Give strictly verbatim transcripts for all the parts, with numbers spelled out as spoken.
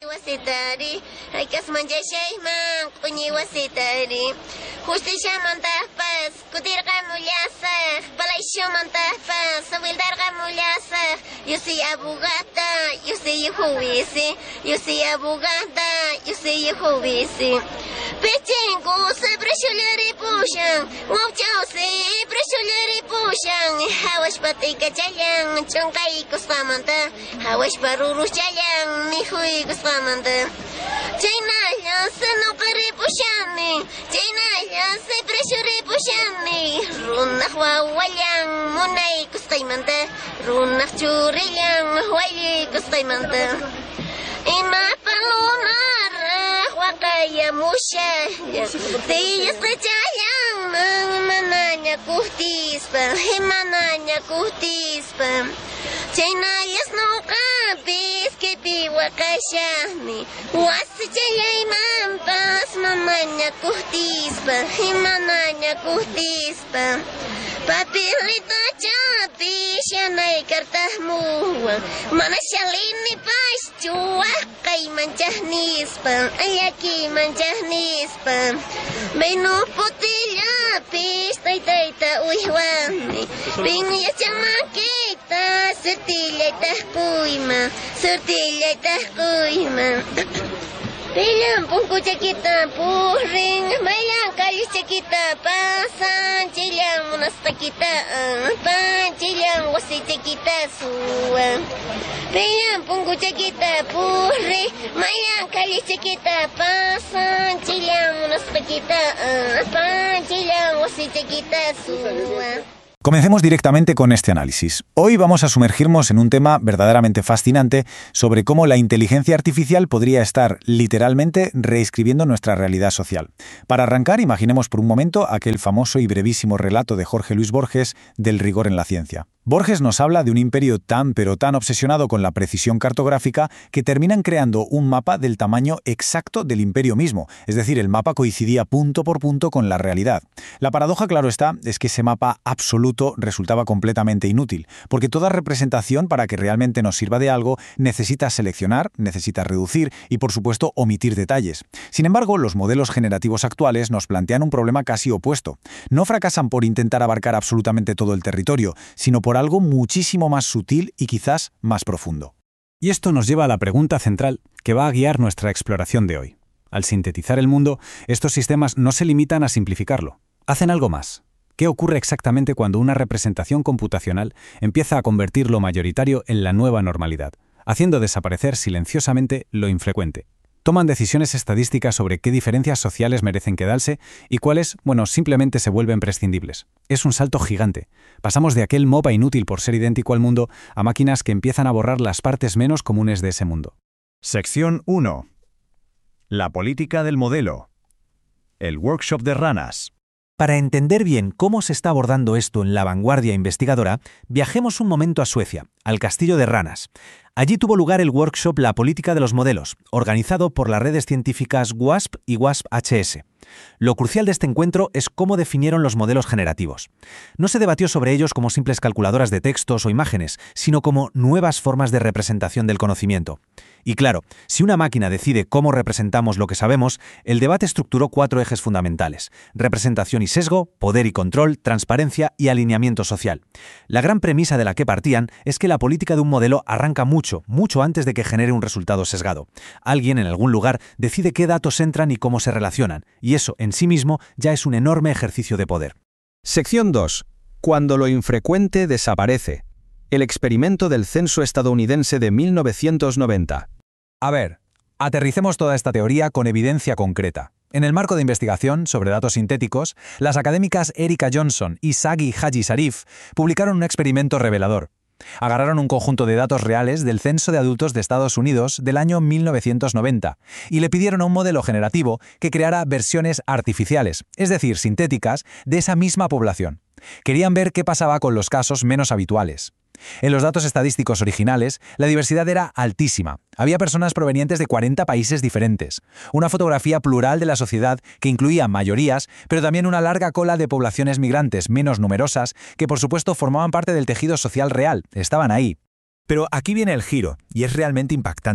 Wasitari, Raikas Manjashayman, Kuni Wasitari, Justicia Mantapas, Kudirga Mulyasa, Balaisho Mantapas, Savildarga Mulyasa, yo soy abogada, yo soy juez, yo soy abogada, yo soy juez. Pechengo, se presuleri pushan, Wauchao se presuleri pushan, Hawash Patika Chayan, Chonkai Kustamanta, Hawash Paruru Chayan, Nihui Kustamanta. China ya se no kari pushani, China ya se presuri pushani, Runach Wawayan, Munai Kustaimanta, Runach Churiyan, Huayi Kustaimanta. Ima palunar, Wakaya Musha, Tiyas Kachayan, Mananya Kuhtispa, Himananya Kuhtispa. China yes no kapis que pi wakashani, Wasachaya Mampas, Mamanya Kuhtispa, Himananya Kuhtispa. Papilita chapi, Shanai Kartahmuwa, Manashalini Pastua, Kai Manchahnispa, Ayaki Manchahnispa, Benu Putilla, Pis, Taita Uihwani, Pinya Chamakita, Sertilla Tahkuima, Sertilla Tahkuima. Pilang pungku cekita puring, mayang kali cekita pasan, cilang munas cekita pan, cilang wasi cekita suang. Pilang pungku cekita puring, mayang kali cekita pasan, cilang munas cekita pan, cilang wasi cekita suang. Comencemos directamente con este análisis. Hoy vamos a sumergirnos en un tema verdaderamente fascinante sobre cómo la inteligencia artificial podría estar literalmente reescribiendo nuestra realidad social. Para arrancar, imaginemos por un momento aquel famoso y brevísimo relato de Jorge Luis Borges del rigor en la ciencia. Borges nos habla de un imperio tan pero tan obsesionado con la precisión cartográfica que terminan creando un mapa del tamaño exacto del imperio mismo, es decir, el mapa coincidía punto por punto con la realidad. La paradoja, claro está, es que ese mapa absoluto resultaba completamente inútil, porque toda representación para que realmente nos sirva de algo necesita seleccionar, necesita reducir y, por supuesto, omitir detalles. Sin embargo, los modelos generativos actuales nos plantean un problema casi opuesto. No fracasan por intentar abarcar absolutamente todo el territorio, sino por algo muchísimo más sutil y quizás más profundo. Y esto nos lleva a la pregunta central que va a guiar nuestra exploración de hoy. Al sintetizar el mundo, estos sistemas no se limitan a simplificarlo. Hacen algo más. ¿Qué ocurre exactamente cuando una representación computacional empieza a convertir lo mayoritario en la nueva normalidad, haciendo desaparecer silenciosamente lo infrecuente? Toman decisiones estadísticas sobre qué diferencias sociales merecen quedarse y cuáles, bueno, simplemente se vuelven prescindibles. Es un salto gigante. Pasamos de aquel mapa inútil por ser idéntico al mundo a máquinas que empiezan a borrar las partes menos comunes de ese mundo. Sección uno. La política del modelo. El workshop de ranas. Para entender bien cómo se está abordando esto en la vanguardia investigadora, viajemos un momento a Suecia, al Castillo de Ranas. Allí tuvo lugar el workshop La política de los modelos, organizado por las redes científicas WASP y WASP-H S. Lo crucial de este encuentro es cómo definieron los modelos generativos. No se debatió sobre ellos como simples calculadoras de textos o imágenes, sino como nuevas formas de representación del conocimiento. Y claro, si una máquina decide cómo representamos lo que sabemos, el debate estructuró cuatro ejes fundamentales: representación y sesgo, poder y control, transparencia y alineamiento social. La gran premisa de la que partían es que la política de un modelo arranca mucho, mucho antes de que genere un resultado sesgado. Alguien en algún lugar decide qué datos entran y cómo se relacionan, y eso en sí mismo ya es un enorme ejercicio de poder. Sección dos. Cuando lo infrecuente desaparece. El experimento del censo estadounidense de mil novecientos noventa. A ver, aterricemos toda esta teoría con evidencia concreta. En el marco de investigación sobre datos sintéticos, las académicas Erika Johnson y Sagi Haji Sharif publicaron un experimento revelador. Agarraron un conjunto de datos reales del censo de adultos de Estados Unidos del año mil novecientos noventa y le pidieron a un modelo generativo que creara versiones artificiales, es decir, sintéticas, de esa misma población. Querían ver qué pasaba con los casos menos habituales. En los datos estadísticos originales, la diversidad era altísima. Había personas provenientes de cuarenta países diferentes, una fotografía plural de la sociedad que incluía mayorías, pero también una larga cola de poblaciones migrantes menos numerosas que por supuesto formaban parte del tejido social real, estaban ahí. Pero aquí viene el giro, y es realmente impactante.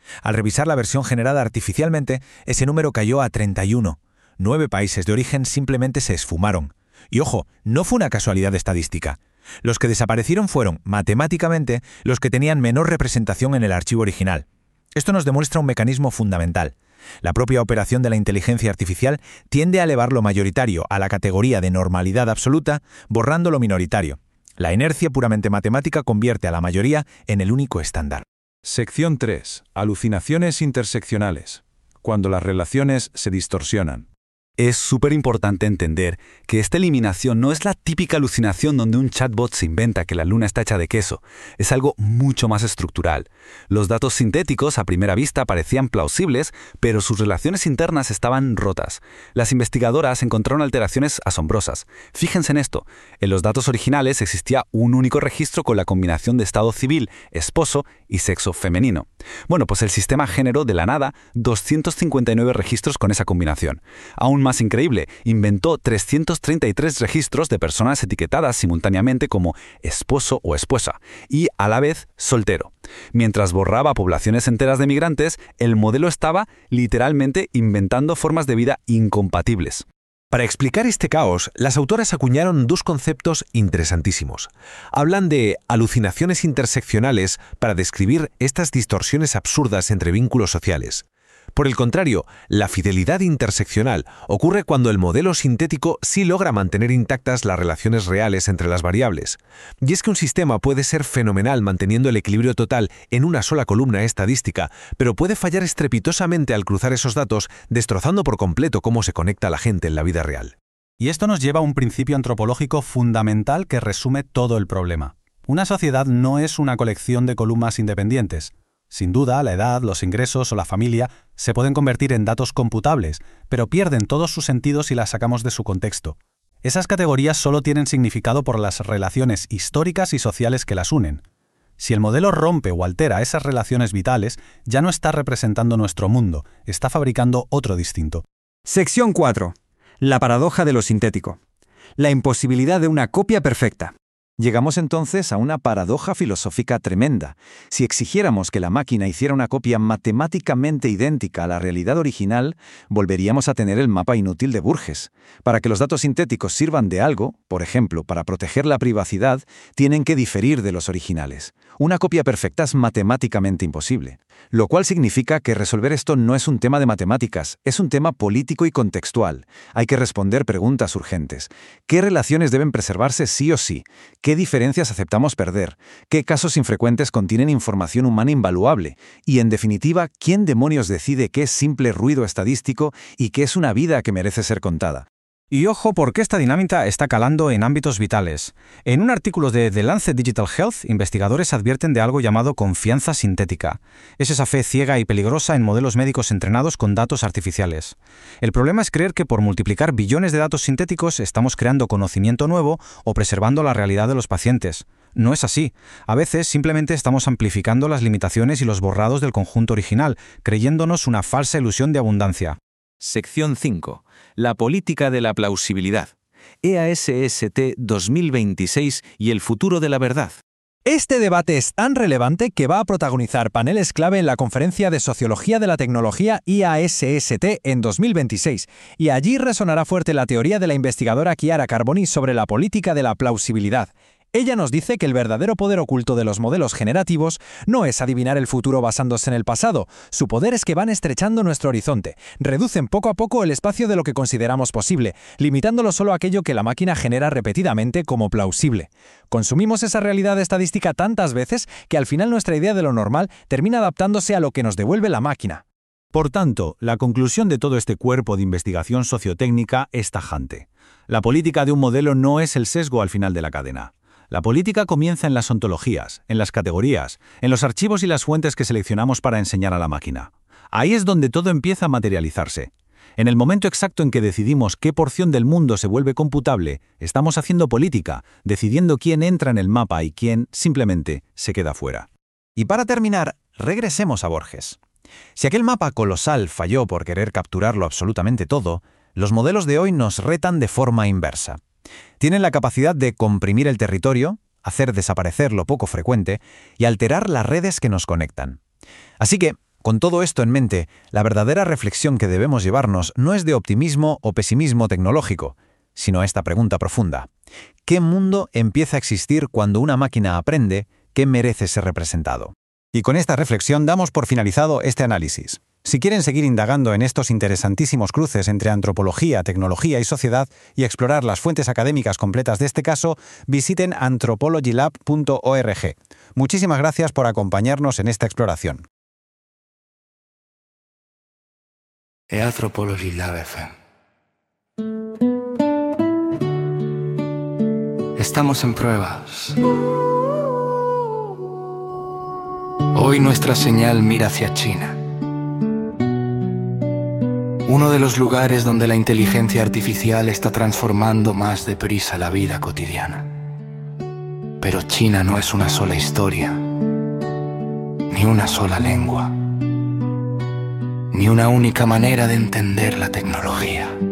Al revisar la versión generada artificialmente, ese número cayó a treinta y uno. Nueve países de origen simplemente se esfumaron. Y ojo, no fue una casualidad estadística. Los que desaparecieron fueron, matemáticamente, los que tenían menor representación en el archivo original. Esto nos demuestra un mecanismo fundamental. La propia operación de la inteligencia artificial tiende a elevar lo mayoritario a la categoría de normalidad absoluta, borrando lo minoritario. La inercia puramente matemática convierte a la mayoría en el único estándar. Sección tres. Alucinaciones interseccionales. Cuando las relaciones se distorsionan. Es súper importante entender que esta eliminación no es la típica alucinación donde un chatbot se inventa que la luna está hecha de queso. Es algo mucho más estructural. Los datos sintéticos a primera vista parecían plausibles, pero sus relaciones internas estaban rotas. Las investigadoras encontraron alteraciones asombrosas. Fíjense en esto. En los datos originales existía un único registro con la combinación de estado civil, esposo y sexo femenino. Bueno, pues el sistema generó de la nada doscientos cincuenta y nueve registros con esa combinación. Aún más increíble, inventó trescientos treinta y tres registros de personas etiquetadas simultáneamente como esposo o esposa y a la vez soltero. Mientras borraba poblaciones enteras de migrantes, el modelo estaba literalmente inventando formas de vida incompatibles. Para explicar este caos, las autoras acuñaron dos conceptos interesantísimos. Hablan de alucinaciones interseccionales para describir estas distorsiones absurdas entre vínculos sociales. Por el contrario, la fidelidad interseccional ocurre cuando el modelo sintético sí logra mantener intactas las relaciones reales entre las variables. Y es que un sistema puede ser fenomenal manteniendo el equilibrio total en una sola columna estadística, pero puede fallar estrepitosamente al cruzar esos datos, destrozando por completo cómo se conecta la gente en la vida real. Y esto nos lleva a un principio antropológico fundamental que resume todo el problema. Una sociedad no es una colección de columnas independientes. Sin duda, la edad, los ingresos o la familia se pueden convertir en datos computables, pero pierden todos sus sentidos si las sacamos de su contexto. Esas categorías solo tienen significado por las relaciones históricas y sociales que las unen. Si el modelo rompe o altera esas relaciones vitales, ya no está representando nuestro mundo, está fabricando otro distinto. Sección cuatro. La paradoja de lo sintético. La imposibilidad de una copia perfecta. Llegamos entonces a una paradoja filosófica tremenda. Si exigiéramos que la máquina hiciera una copia matemáticamente idéntica a la realidad original, volveríamos a tener el mapa inútil de Burgess. Para que los datos sintéticos sirvan de algo, por ejemplo, para proteger la privacidad, tienen que diferir de los originales. Una copia perfecta es matemáticamente imposible. Lo cual significa que resolver esto no es un tema de matemáticas, es un tema político y contextual. Hay que responder preguntas urgentes. ¿Qué relaciones deben preservarse sí o sí? ¿Qué diferencias aceptamos perder? ¿Qué casos infrecuentes contienen información humana invaluable? Y, en definitiva, ¿quién demonios decide qué es simple ruido estadístico y qué es una vida que merece ser contada? Y ojo porque esta dinámica está calando en ámbitos vitales. En un artículo de The Lancet Digital Health, investigadores advierten de algo llamado confianza sintética. Es esa fe ciega y peligrosa en modelos médicos entrenados con datos artificiales. El problema es creer que por multiplicar billones de datos sintéticos estamos creando conocimiento nuevo o preservando la realidad de los pacientes. No es así. A veces simplemente estamos amplificando las limitaciones y los borrados del conjunto original, creyéndonos una falsa ilusión de abundancia. Sección cinco. La política de la plausibilidad. E A S S T dos mil veintiséis y el futuro de la verdad. Este debate es tan relevante que va a protagonizar paneles clave en la Conferencia de Sociología de la Tecnología I A S S T en dos mil veintiséis, y allí resonará fuerte la teoría de la investigadora Chiara Carboni sobre la política de la plausibilidad. Ella nos dice que el verdadero poder oculto de los modelos generativos no es adivinar el futuro basándose en el pasado. Su poder es que van estrechando nuestro horizonte, reducen poco a poco el espacio de lo que consideramos posible, limitándolo solo a aquello que la máquina genera repetidamente como plausible. Consumimos esa realidad estadística tantas veces que al final nuestra idea de lo normal termina adaptándose a lo que nos devuelve la máquina. Por tanto, la conclusión de todo este cuerpo de investigación sociotécnica es tajante. La política de un modelo no es el sesgo al final de la cadena. La política comienza en las ontologías, en las categorías, en los archivos y las fuentes que seleccionamos para enseñar a la máquina. Ahí es donde todo empieza a materializarse. En el momento exacto en que decidimos qué porción del mundo se vuelve computable, estamos haciendo política, decidiendo quién entra en el mapa y quién simplemente se queda fuera. Y para terminar, regresemos a Borges. Si aquel mapa colosal falló por querer capturarlo absolutamente todo, los modelos de hoy nos retan de forma inversa. Tienen la capacidad de comprimir el territorio, hacer desaparecer lo poco frecuente y alterar las redes que nos conectan. Así que, Con todo esto en mente, la verdadera reflexión que debemos llevarnos no es de optimismo o pesimismo tecnológico, sino esta pregunta profunda. ¿Qué mundo empieza a existir cuando una máquina aprende que merece ser representado? Y con esta reflexión damos por finalizado este análisis. Si quieren seguir indagando en estos interesantísimos cruces entre antropología, tecnología y sociedad y explorar las fuentes académicas completas de este caso, visiten anthropology lab punto org. Muchísimas gracias por acompañarnos en esta exploración. Anthropology Lab F M. Estamos en pruebas. Hoy nuestra señal mira hacia China, uno de los lugares donde la inteligencia artificial está transformando más deprisa la vida cotidiana. Pero China no es una sola historia, ni una sola lengua, ni una única manera de entender la tecnología.